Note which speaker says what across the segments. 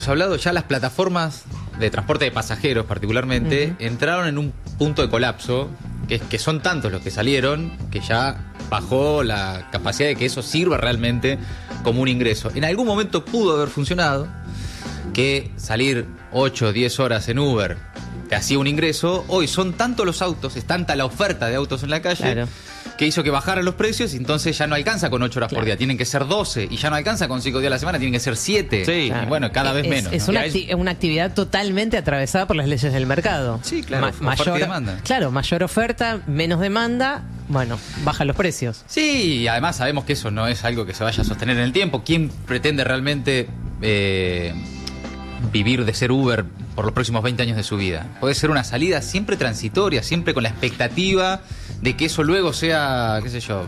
Speaker 1: hablado, ya las plataformas de transporte de pasajeros particularmente entraron en un punto de colapso, que son tantos los que salieron, que ya bajó la capacidad de que eso sirva realmente como un ingreso. En algún momento pudo haber funcionado, que salir 8 o 10 horas en Uber te hacía un ingreso. Hoy son tantos los autos, es tanta la oferta de autos en la calle, claro, que hizo que bajaran los precios y entonces ya no alcanza con 8 horas por día, tienen que ser 12, y ya no alcanza con 5 días a la semana, tienen que ser 7.
Speaker 2: Sí.
Speaker 1: Y bueno, cada vez menos.
Speaker 3: Es una actividad totalmente atravesada por las leyes del mercado.
Speaker 1: Sí, claro,
Speaker 3: mayor
Speaker 1: demanda.
Speaker 3: Claro, mayor oferta, menos demanda, bueno, bajan los precios.
Speaker 1: Sí, y además sabemos que eso no es algo que se vaya a sostener en el tiempo. ¿Quién pretende realmente vivir de ser Uber por los próximos 20 años de su vida? Puede ser una salida siempre transitoria, siempre con la expectativa de que eso luego sea, qué sé yo,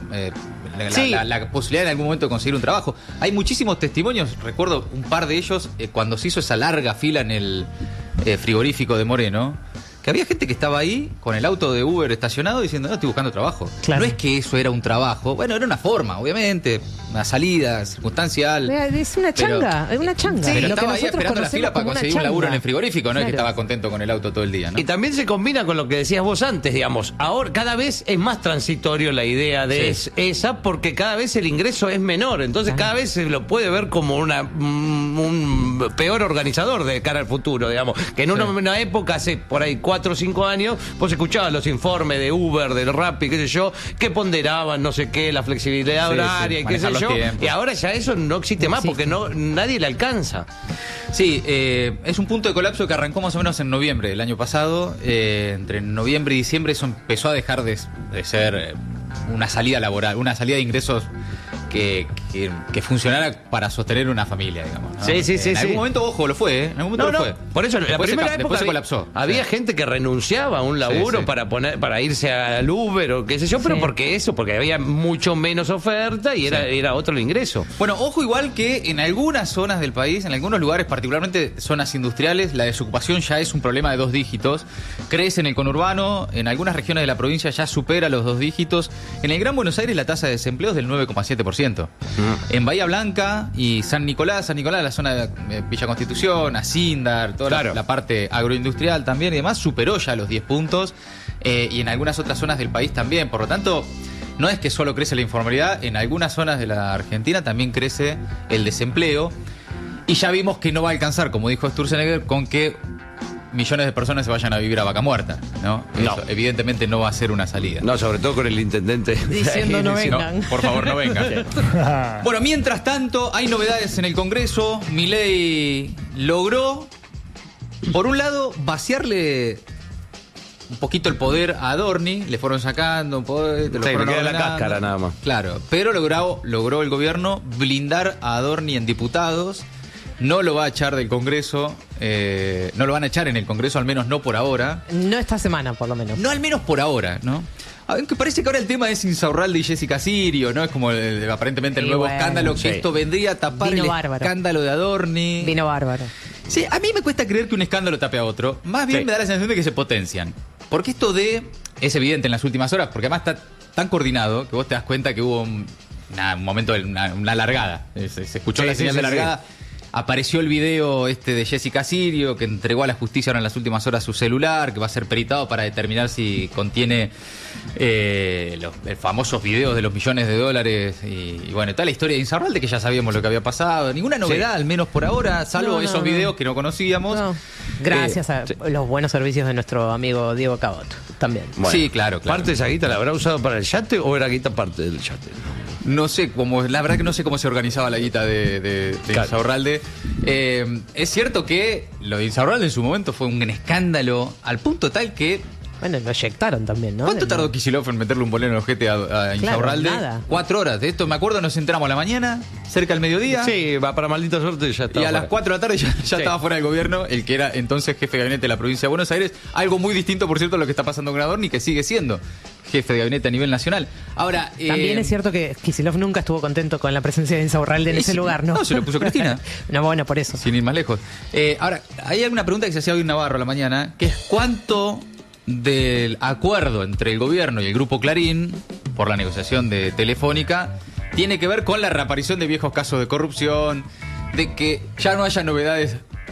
Speaker 1: la posibilidad en algún momento de conseguir un trabajo. Hay muchísimos testimonios, recuerdo un par de ellos, cuando se hizo esa larga fila en el frigorífico de Moreno, que había gente que estaba ahí con el auto de Uber estacionado diciendo, no, estoy buscando trabajo.
Speaker 3: Claro.
Speaker 1: No es que eso era un trabajo, bueno, era una forma, obviamente, una salida circunstancial.
Speaker 3: Es una changa, es una changa.
Speaker 1: Sí, pero
Speaker 3: lo que
Speaker 1: estaba ahí
Speaker 3: nosotros
Speaker 1: esperando la fila para
Speaker 3: conocemos
Speaker 1: conseguir
Speaker 3: como
Speaker 1: un
Speaker 3: una
Speaker 1: laburo en
Speaker 3: changa.
Speaker 1: el frigorífico, no
Speaker 3: Claro.
Speaker 1: es que estaba contento con el auto todo el día, ¿no?
Speaker 2: Y también se combina con lo que decías vos antes, digamos. Ahora cada vez es más transitorio la idea de esa, porque cada vez el ingreso es menor. Entonces cada vez se lo puede ver como un peor organizador de cara al futuro, digamos. Que en una época, hace por ahí 4 o 5 años, vos escuchabas los informes de Uber, del Rappi, qué sé yo, que ponderaban no sé qué, la flexibilidad horaria y qué sé yo. Y ahora ya eso no existe más porque nadie le alcanza.
Speaker 1: Sí, es un punto de colapso que arrancó más o menos en noviembre del año pasado. Entre noviembre y diciembre eso empezó a dejar de ser una salida laboral, una salida de ingresos que funcionara para sostener una familia, digamos, ¿no? En algún momento, ojo, lo fue, en algún momento lo fue.
Speaker 2: Por eso, en la primera época
Speaker 1: se colapsó.
Speaker 2: Había gente que renunciaba a un laburo para irse al Uber o qué sé yo, pero porque había mucho menos oferta y era otro el ingreso.
Speaker 1: Bueno, ojo igual que en algunas zonas del país, en algunos lugares, particularmente zonas industriales, la desocupación ya es un problema de 2 dígitos. Crece en el conurbano, en algunas regiones de la provincia ya supera los 2 dígitos. En el Gran Buenos Aires la tasa de desempleo es del 9,7%. En Bahía Blanca y San Nicolás, la zona de Villa Constitución, Acíndar, toda la parte agroindustrial también y demás, superó ya los 10 puntos. Y en algunas otras zonas del país también. Por lo tanto, no es que solo crece la informalidad, en algunas zonas de la Argentina también crece el desempleo. Y ya vimos que no va a alcanzar, como dijo Sturzenegger, con que millones de personas se vayan a vivir a vaca muerta, ¿no? Eso evidentemente no va a ser una salida.
Speaker 2: No, sobre todo con el intendente
Speaker 3: diciendo no vengan.
Speaker 1: No, por favor, no vengan. Bueno, mientras tanto, hay novedades en el Congreso. Milei logró, por un lado, vaciarle un poquito el poder a Adorni, le fueron sacando un poder,
Speaker 2: le queda la cáscara nada más.
Speaker 1: Claro, pero logró el gobierno blindar a Adorni en diputados. No lo va a echar del Congreso, no lo van a echar en el Congreso, al menos no por ahora.
Speaker 3: No esta semana, por lo menos.
Speaker 1: No al menos por ahora, ¿no? Aunque parece que ahora el tema es Insaurralde y Jessica Sirio, ¿no? Es como aparentemente el nuevo escándalo, que esto vendría a tapar el escándalo de Adorni.
Speaker 3: Vino bárbaro.
Speaker 1: Sí, a mí me cuesta creer que un escándalo tape a otro. Más bien me da la sensación de que se potencian. Porque esto es evidente en las últimas horas, porque además está tan coordinado que vos te das cuenta que hubo un momento de una largada. Se escuchó la señal de largada. Apareció el video de Jessica Sirio, que entregó a la justicia ahora en las últimas horas su celular, que va a ser peritado para determinar si contiene los famosos videos de los millones de dólares. Y bueno, toda la historia de Insaurralde, que ya sabíamos lo que había pasado. Ninguna novedad, al menos por ahora, salvo esos videos que no conocíamos. No.
Speaker 3: Gracias a los buenos servicios de nuestro amigo Diego Cabot, también.
Speaker 1: Bueno, sí, claro.
Speaker 2: ¿Parte de esa guita la habrá usado para el yate o era guita parte del yate?
Speaker 1: No sé la verdad que no sé cómo se organizaba la guita de Insaurralde. Es cierto que lo de Insaurralde en su momento fue un escándalo al punto tal que...
Speaker 3: Bueno, lo eyectaron también, ¿no?
Speaker 1: ¿Cuánto tardó Kicillof en meterle un bolero en el ojete a Insaurralde?
Speaker 3: Nada.
Speaker 1: 4 horas. De esto me acuerdo, nos enteramos a la mañana, cerca del mediodía.
Speaker 2: Sí, va para maldita suerte ya estaba.
Speaker 1: Y a las 4 de la tarde ya estaba fuera del gobierno, el que era entonces jefe de gabinete de la provincia de Buenos Aires. Algo muy distinto, por cierto, a lo que está pasando con Adorni, que sigue siendo jefe de gabinete a nivel nacional. Ahora,
Speaker 3: también es cierto que Kicillof nunca estuvo contento con la presencia de Insaurralde en ese lugar, ¿no?
Speaker 1: No, se lo puso Cristina.
Speaker 3: No, bueno, por eso.
Speaker 1: Sin ir más lejos. Ahora, hay alguna pregunta que se hacía hoy Navarro a la mañana, que es cuánto del acuerdo entre el gobierno y el Grupo Clarín por la negociación de Telefónica tiene que ver con la reaparición de viejos casos de corrupción, de que ya no haya novedades